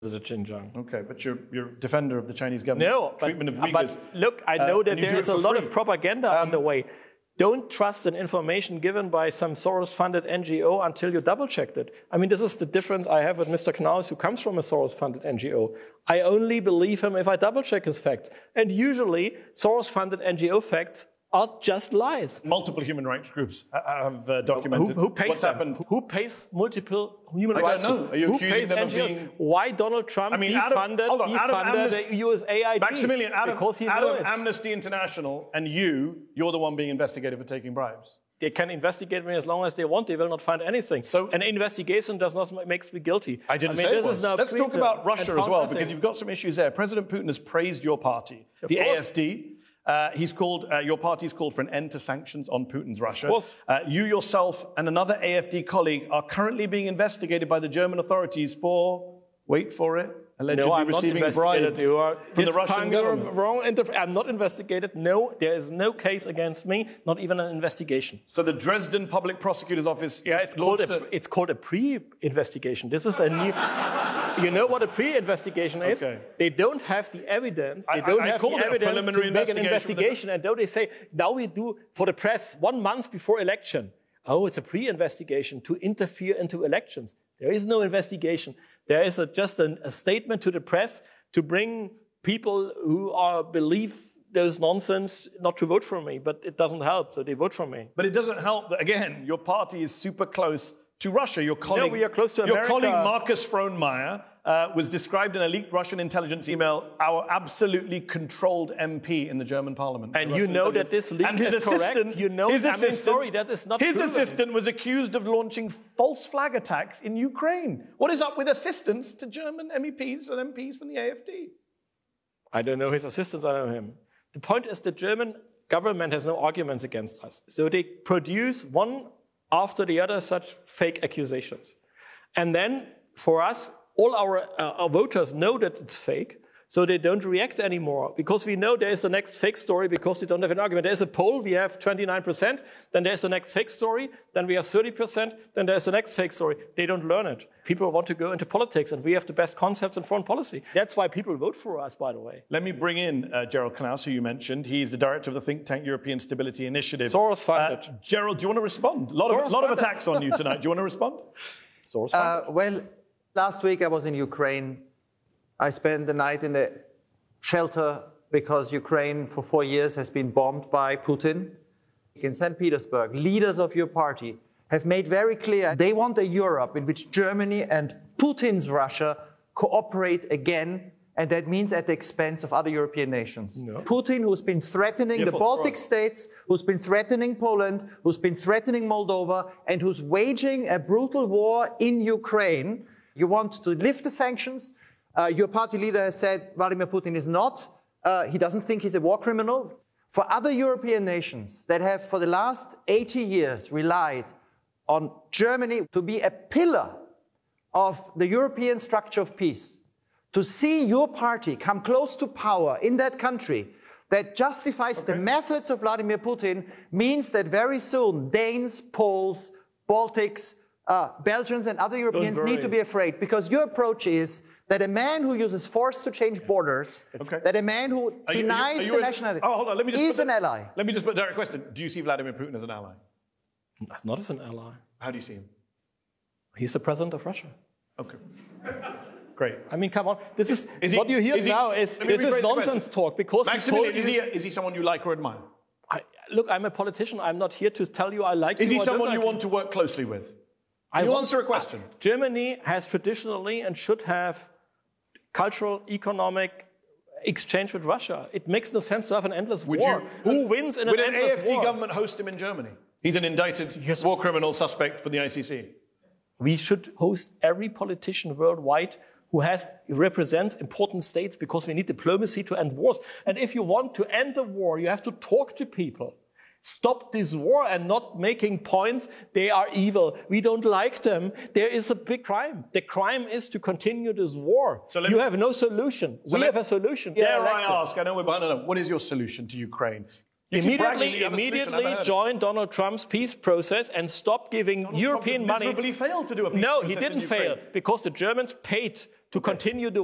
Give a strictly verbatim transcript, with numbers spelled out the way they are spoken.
Visit Xinjiang. Okay, but you're, you're a defender of the Chinese government no, treatment but, of Uyghurs. But look, I know uh, that there is a lot free. of propaganda um, on the way. Don't trust an information given by some Soros-funded N G O until you double-checked it. I mean, this is the difference I have with Mister Knaus, who comes from a Soros-funded N G O. I only believe him if I double-check his facts. And usually, Soros-funded N G O facts are just lies. Multiple human rights groups have uh, documented who, who pays what's them? happened. Who pays multiple human I rights groups? Groups? Are you who accusing pays them N G Os? of being... Why Donald Trump I mean, defunded, Adam, on, defunded Amnesty, the U S A I D? Maximilian, out of, because he out knew of it. Amnesty International and you, you're the one being investigated for taking bribes. They can investigate me as long as they want. They will not find anything. So an investigation does not make me guilty. I didn't I mean, say this it was. Is now Let's talk about Russia as well, nothing. because you've got some issues there. President Putin has praised your party, of the course. A F D. Uh, he's called, uh, your party's called for an end to sanctions on Putin's Russia. Of course. Uh, you yourself and another A F D colleague are currently being investigated by the German authorities for, wait for it, allegedly no, I'm receiving not bribes you are from the Russian government. Wrong I'm not investigated. No, there is no case against me, not even an investigation. So the Dresden Public Prosecutor's Office yeah, it's called a, a... it's called a pre-investigation. This is a new... You know what a pre-investigation is? Okay. They don't have the evidence. They I, don't I, I have the evidence evidence to make an investigation. And though they say, now we do for the press one month before election. Oh, it's a pre-investigation to interfere into elections. There is no investigation. There is a, just a, a statement to the press to bring people who are believe there's nonsense not to vote for me. But it doesn't help, so they vote for me. But it doesn't help that, again, your party is super close to Russia. Your colleague, no, we are close to your America. colleague Marcus Frohnmayer uh, was described in a leaked Russian intelligence email our absolutely controlled M P in the German parliament. And you know that this leak and his is correct. You know, his I mean, assistant, sorry, that is not His proven. assistant was accused of launching false flag attacks in Ukraine. What is up with assistants to German M E Ps and M Ps from the A F D? I don't know his assistants, I know him. The point is the German government has no arguments against us. So they produce one after the other such fake accusations. And then, for us, all our, uh, our voters know that it's fake, so they don't react anymore. Because we know there is the next fake story because they don't have an argument. There's a poll, we have twenty-nine percent, then there's the next fake story, then we have thirty percent, then there's the next fake story. They don't learn it. People want to go into politics, and we have the best concepts in foreign policy. That's why people vote for us, by the way. Let me bring in uh, Gerald Knaus, who you mentioned. He's the director of the think tank European Stability Initiative. Soros-funded. Uh, Gerald, do you want to respond? A lot, of, lot of attacks on you tonight. Do you want to respond? Uh, well, last week I was in Ukraine. I spent the night in a shelter because Ukraine for four years has been bombed by Putin. In Saint Petersburg, leaders of your party have made very clear they want a Europe in which Germany and Putin's Russia cooperate again, and that means at the expense of other European nations. No. Putin, who's been threatening yeah, the Baltic states, who's been threatening Poland, who's been threatening Moldova, and who's waging a brutal war in Ukraine. You want to lift the sanctions. Uh, your party leader has said Vladimir Putin is not. Uh, he doesn't think he's a war criminal. For other European nations that have for the last eighty years relied on Germany to be a pillar of the European structure of peace, to see your party come close to power in that country that justifies okay. the methods of Vladimir Putin means that very soon Danes, Poles, Baltics, uh, Belgians and other Europeans need to be afraid, because your approach is that a man who uses force to change borders, okay. that a man who are you, denies are you, are you the nationality oh, hold on. Let me just is the, an ally. Let me just put a direct question. Do you see Vladimir Putin as an ally? Not as an ally. How do you see him? He's the president of Russia. Okay. Great. I mean, come on. This is, is he, what you hear is he, now is this is nonsense talk because Maximilian, is he, is he someone you like or admire? I, look, I'm a politician. I'm not here to tell you I like is you. Is he someone like you him. want to work closely with? Can I you want, answer a question? Uh, Germany has traditionally and should have cultural, economic exchange with Russia. It makes no sense to have an endless would war. You, Who wins in an an endless war? Would an A F D government host him in Germany? He's an indicted yes. war criminal suspect for the I C C. We should host every politician worldwide who has represents important states, because we need diplomacy to end wars. And if you want to end the war, you have to talk to people. Stop this war and not making points. They are evil. We don't like them. There is a big crime. The crime is to continue this war. So you me, have no solution. So we let, have a solution. Dare I ask, I know we're behind, no, no, what is your solution to Ukraine? You keep bragging that immediately you have a solution. I've immediately never heard of it. join Donald Trump's peace process and stop giving Donald European Trump has money. miserably failed to do a peace No, process he in didn't Ukraine. fail because the Germans paid to continue the